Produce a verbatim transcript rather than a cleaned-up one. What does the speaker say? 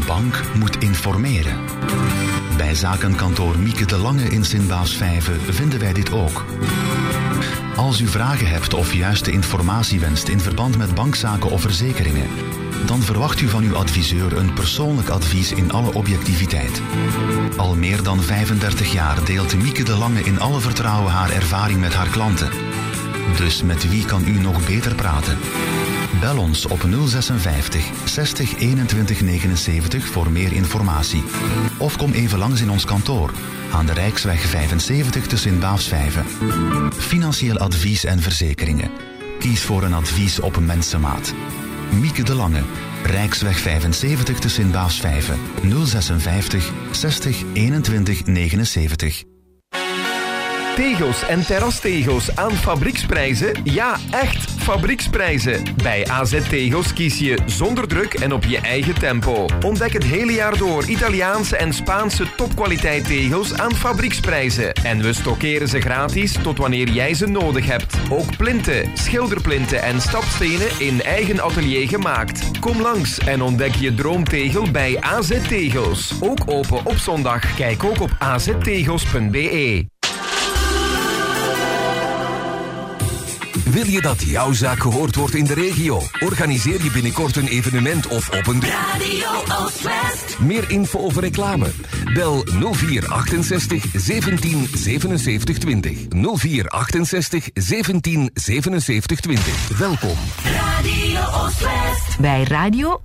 bank moet informeren. Bij zakenkantoor Mieke de Lange in Sint-Baafsvijve vinden wij dit ook. Als u vragen hebt of juiste informatie wenst in verband met bankzaken of verzekeringen, dan verwacht u van uw adviseur een persoonlijk advies in alle objectiviteit. Al meer dan vijfendertig jaar deelt Mieke de Lange in alle vertrouwen haar ervaring met haar klanten. Dus met wie kan u nog beter praten? Bel ons op nul zesenvijftig zestig eenentwintig negenenzeventig voor meer informatie. Of kom even langs in ons kantoor aan de Rijksweg vijfenzeventig te Sint-Baafsvijve. Financieel advies en verzekeringen. Kies voor een advies op mensenmaat. Mieke de Lange, Rijksweg vijfenzeventig te Sint-Baafsvijve, nul zesenvijftig zestig eenentwintig negenenzeventig. Tegels en terrastegels aan fabrieksprijzen? Ja, echt fabrieksprijzen. Bij A Z Tegels kies je zonder druk en op je eigen tempo. Ontdek het hele jaar door Italiaanse en Spaanse topkwaliteit tegels aan fabrieksprijzen. En we stockeren ze gratis tot wanneer jij ze nodig hebt. Ook plinten, schilderplinten en stapstenen in eigen atelier gemaakt. Kom langs en ontdek je droomtegel bij A Z Tegels. Ook open op zondag. Kijk ook op a z tegels punt b e. Wil je dat jouw zaak gehoord wordt in de regio? Organiseer je binnenkort een evenement of op een... Radio Oost-West. Meer info over reclame? Bel nul vier achtenzestig zeventien zevenenzeventig twintig. nul vier achtenzestig zeventien zevenenzeventig twintig. Welkom. Radio Oost-West. Bij Radio